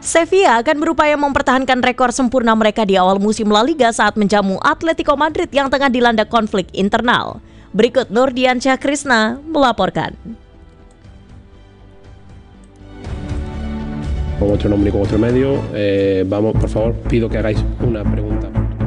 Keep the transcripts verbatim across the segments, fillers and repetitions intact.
Sevilla akan berupaya mempertahankan rekor sempurna mereka di awal musim La Liga saat menjamu Atletico Madrid yang tengah dilanda konflik internal. Berikut Nurdiansyah Krisna melaporkan. Con vuestro nombre y con vuestro medio, eh, vamos, por favor, pido que hagáis una pregunta.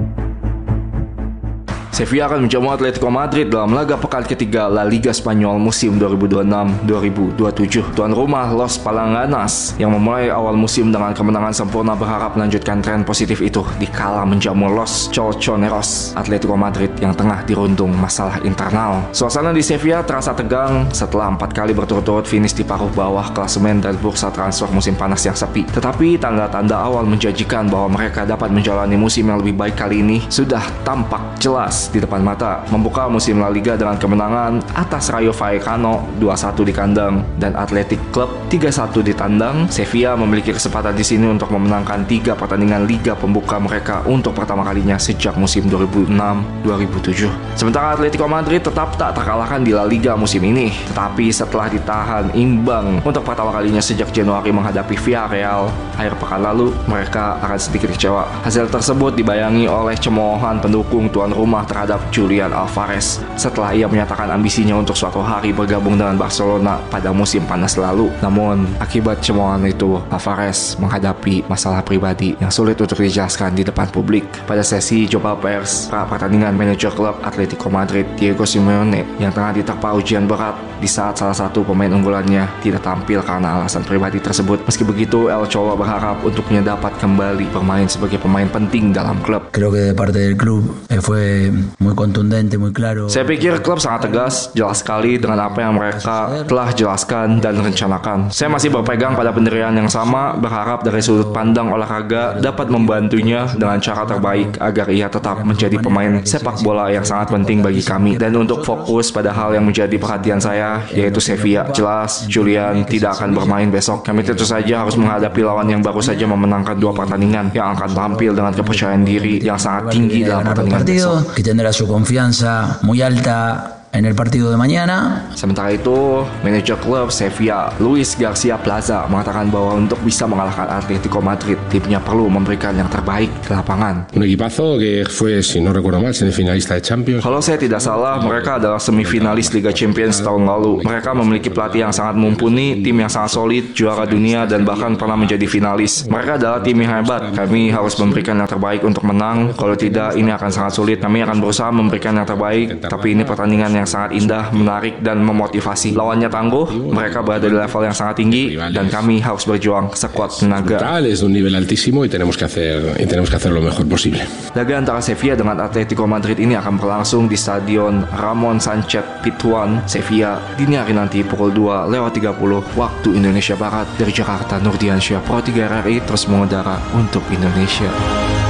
Sevilla akan menjamu Atletico Madrid dalam laga pekan ketiga La Liga Spanyol musim dua ribu dua puluh enam dua ribu dua puluh tujuh. Tuan rumah Los Palanganas yang memulai awal musim dengan kemenangan sempurna berharap melanjutkan tren positif itu dikala menjamu Los Colchoneros Atletico Madrid yang tengah dirundung masalah internal. Suasana di Sevilla terasa tegang setelah empat kali berturut-turut finish di paruh bawah klasemen dan bursa transfer musim panas yang sepi. Tetapi tanda-tanda awal menjanjikan bahwa mereka dapat menjalani musim yang lebih baik kali ini sudah tampak jelas di depan mata. Membuka musim La Liga dengan kemenangan atas Rayo Vallecano dua satu di kandang dan Athletic Club tiga satu di tandang, Sevilla memiliki kesempatan di sini untuk memenangkan tiga pertandingan Liga pembuka mereka untuk pertama kalinya sejak musim dua ribu enam dua ribu tujuh. Sementara Atletico Madrid tetap tak terkalahkan di La Liga musim ini, tetapi setelah ditahan imbang untuk pertama kalinya sejak Januari menghadapi Villarreal akhir pekan lalu, mereka akan sedikit kecewa. Hasil tersebut dibayangi oleh cemoohan pendukung tuan rumah terhadap Julian Alvarez setelah ia menyatakan ambisinya untuk suatu hari bergabung dengan Barcelona pada musim panas lalu. Namun, akibat cemoohan itu, Alvarez menghadapi masalah pribadi yang sulit untuk dijelaskan di depan publik. Pada sesi jumpa pers pra pertandingan manajer klub Atletico Madrid Diego Simeone yang tengah diterpa ujian berat di saat salah satu pemain unggulannya tidak tampil karena alasan pribadi tersebut. Meski begitu, El Cholo berharap untuknya dapat kembali bermain sebagai pemain penting dalam klub. Creo que de parte del club eh, fue muy contundente, muy claro. Saya pikir klub sangat tegas, jelas sekali dengan apa yang mereka telah jelaskan dan rencanakan. Saya masih berpegang pada pendirian yang sama, berharap dari sudut pandang olahraga dapat membantunya dengan cara terbaik agar ia tetap menjadi pemain sepak bola yang sangat penting bagi kami. Dan untuk fokus pada hal yang menjadi perhatian saya, yaitu Sevilla. Jelas, Julian tidak akan bermain besok. Kami tentu saja harus menghadapi lawan yang baru saja memenangkan dua pertandingan, yang akan tampil dengan kepercayaan diri yang sangat tinggi dalam pertandingan besok. Su confianza muy alta en el partido de mañana. Sementara itu, manajer klub Sevilla, Luis Garcia Plaza, mengatakan bahwa untuk bisa mengalahkan Atletico Madrid, timnya perlu memberikan yang terbaik di lapangan. Un equipazo que fue, si no recuerdo mal, semifinalista de Champions. Kalau saya tidak salah, mereka adalah semifinalis Liga Champions tahun lalu. Mereka memiliki pelatih yang sangat mumpuni, tim yang sangat solid, juara dunia, dan bahkan pernah menjadi finalis. Mereka adalah tim yang hebat. Kami harus memberikan yang terbaik untuk menang. Kalau tidak, ini akan sangat sulit. Kami akan berusaha memberikan yang terbaik, tapi ini pertandingan yang yang sangat indah, menarik, dan memotivasi. Lawannya tangguh, mereka berada di level yang sangat tinggi, dan kami harus berjuang sekuat tenaga. Es un nivel altísimo y tenemos que hacer y tenemos que hacer lo mejor posible. Laga antara Sevilla dengan Atletico Madrid ini akan berlangsung di Stadion Ramon Sanchez Pizjuan, Sevilla, dini hari nanti pukul dua lewat tiga puluh waktu Indonesia Barat. Dari Jakarta, Nurdiansyah, Pro tiga R R I terus mengudara untuk Indonesia.